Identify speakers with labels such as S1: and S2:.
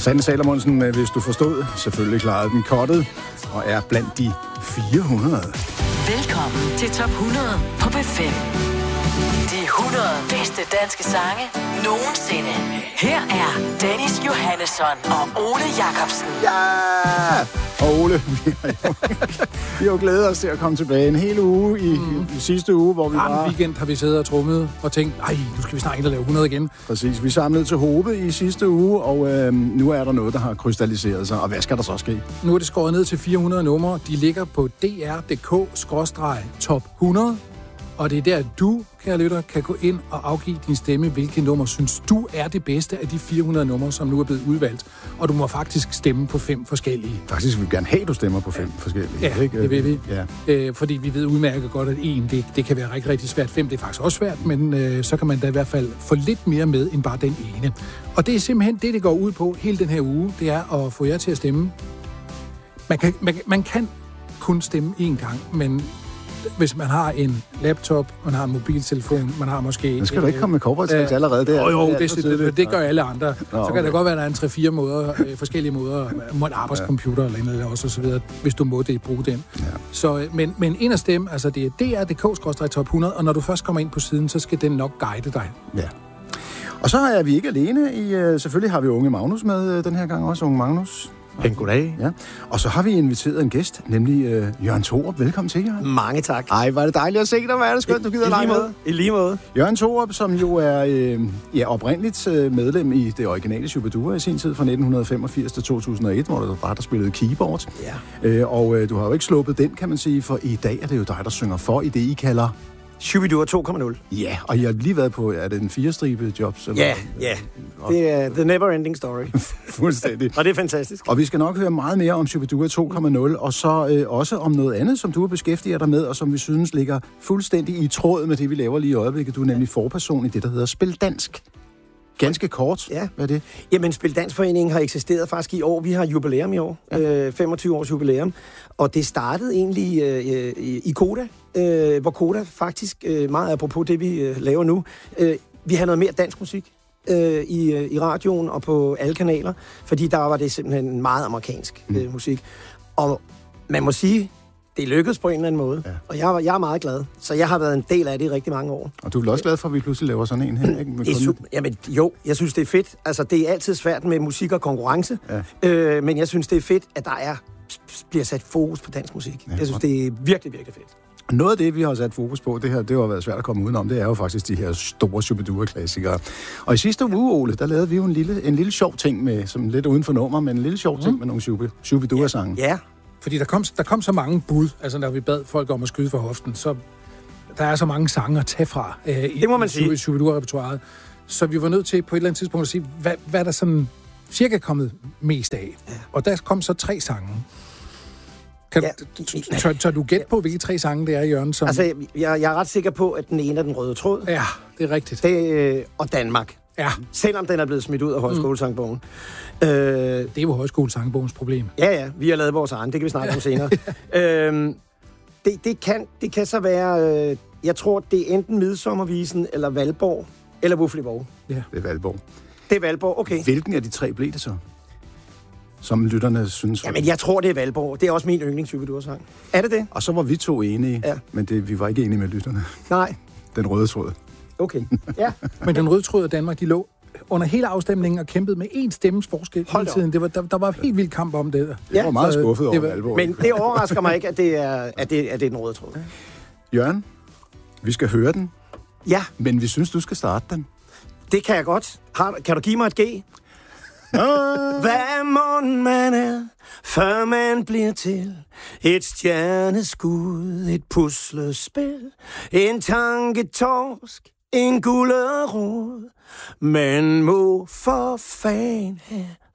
S1: Sanne Salomonsen, hvis du forstod, selvfølgelig klarede den kottet og er blandt de 400.
S2: Velkommen til Top 100 på B5. De 100 bedste danske sange nogensinde. Her er Dennis Johannesson og Ole Jacobsen.
S1: Ja! Og Ole, vi har jo glædet os til at komme tilbage en hel uge i sidste uge, hvor vi var...
S3: weekend har vi siddet og trummet og tænkt, nu skal vi snart ind og lave 100 igen.
S1: Præcis, vi samlede til Hobe i sidste uge, og nu er der noget, der har krystalliseret sig. Og hvad skal der så ske?
S3: Nu er det skåret ned til 400 numre. De ligger på dr.dk/top 100. Og det er der, du, kære lytter, kan gå ind og afgive din stemme, hvilke nummer synes du er det bedste af de 400 numre, som nu er blevet udvalgt. Og du må faktisk stemme på 5 forskellige.
S1: Faktisk vil vi gerne have, at du stemmer på 5 forskellige.
S3: Ja,
S1: ikke?
S3: Det vil vi.
S1: Ja.
S3: Fordi vi ved udmærket godt, at 1, det kan være rigtig, rigtig svært. 5, det er faktisk også svært, men så kan man da i hvert fald få lidt mere med, end bare den ene. Og det er simpelthen det går ud på hele den her uge, det er at få jer til at stemme. Man kan kun stemme 1 gang, men... Hvis man har en laptop, man har en mobiltelefon, man har måske...
S1: Men skal du ikke komme med corporate allerede der?
S3: Det gør alle andre. Så kan det godt være, at der er 3-4 måder, forskellige måder, en arbejdscomputer eller noget også, og så videre, hvis du må det, bruge den. Ja. Så, men ind og stemme, altså det er dr.dk/top 100, og når du først kommer ind på siden, så skal den nok guide dig. Ja.
S1: Og så er vi ikke alene. Selvfølgelig har vi unge Magnus med den her gang også, unge Magnus.
S4: Goddag.
S1: Ja. Og så har vi inviteret en gæst, nemlig Jørgen Thorup. Velkommen til, Jørgen.
S4: Mange tak.
S1: Ej, var det dejligt at se dig. Hvad er det skønt, du gider lege med.
S4: I lige måde.
S1: Jørgen Thorup, som jo er oprindeligt medlem i det originale Shubidua i sin tid fra 1985 til 2001, hvor der spillede keyboard. Ja. Og du har jo ikke sluppet den, kan man sige, for i dag er det jo dig, der synger for i det, I kalder...
S4: Shubidua 2.0.
S1: Ja, og jeg har lige været på, er det en 4-stribe jobs?
S4: Ja. Det er the never ending story.
S1: Fuldstændig.
S4: Og det er fantastisk.
S1: Og vi skal nok høre meget mere om Shubidua 2.0, og så også om noget andet, som du har beskæftiget dig med, og som vi synes ligger fuldstændig i tråd med det, vi laver lige i øjeblikket. Du er nemlig forperson i det, der hedder Spil Dansk. Ganske kort. Ja. Hvad er det?
S4: Jamen, Spil Dansk-foreningen har eksisteret faktisk i år. Vi har jubilæum i år. 25 års jubilæum. Og det startede egentlig i Koda, hvor Koda faktisk, meget apropos det, vi laver nu, vi har noget mere dansk musik i radioen og på alle kanaler, fordi der var det simpelthen meget amerikansk musik. Og man må sige, det lykkedes på en eller anden måde, og jeg er meget glad. Så jeg har været en del af det i rigtig mange år.
S1: Og du er også glad for, at vi pludselig laver sådan en her, ikke?
S4: Jamen jo, jeg synes, det er fedt. Altså, det er altid svært med musik og konkurrence, men jeg synes, det er fedt, at der bliver sat fokus på dansk musik. Jeg synes, det er virkelig, virkelig fedt.
S1: Noget af det, vi har sat fokus på, det har været svært at komme udenom, det er jo faktisk de her store Shubidua-klassikere. Og i sidste uge, Ole, der lavede vi jo en lille sjov ting med, som lidt uden for nummer, men en lille sjov ting med nogle Shubidua-sange.
S4: Ja.
S3: Fordi der kom så mange bud, altså når vi bad folk om at skyde for hoften, så der er så mange sange at tage fra i Shubidua-repertoiret. Så vi var nødt til på et eller andet tidspunkt at sige, hvad der sådan cirka kommet mest af. Ja. Og der kom så 3 sange. Tør du gætte på, hvilke 3 sange det er, Jørgen? Som...
S4: Altså, jeg er ret sikker på, at den ene er den røde tråd.
S3: Ja, det er rigtigt.
S4: Og Danmark.
S3: Ja.
S4: Selvom den er blevet smidt ud af højskolesangbogen.
S3: Det er jo højskolesangbogens problem.
S4: Ja, vi har lavet vores egen. Det kan vi snakke om senere. Det kan så være... jeg tror, det er enten Midsommervisen, eller Valborg, eller Wuffleborg.
S1: Ja. Det er Valborg.
S4: Det er Valborg, okay.
S1: Hvilken af de 3 blev det så? Som lytterne synes...
S4: Jamen, jeg tror, det er Valborg. Det er også min yndlings-Shubidua-sang. Er det det?
S1: Og så var vi 2 enige, men vi var ikke enige med lytterne.
S4: Nej.
S1: Den røde tråd.
S4: Okay, ja.
S3: Men den røde tråd af Danmark, de lå under hele afstemningen og kæmpede med 1 stemmes forskel hele tiden. Der var helt vild kamp om det.
S1: Jeg var meget skuffet over Valborg.
S4: Men det overrasker mig ikke, at det er den røde tråd.
S1: Jørgen, vi skal høre den.
S4: Ja.
S1: Men vi synes, du skal starte den.
S4: Det kan jeg godt. Kan du give mig et G? Hvad må man er, før man bliver til et stjerneskud, et puslespil, en tanketorsk, en gulerod. Man må for fan have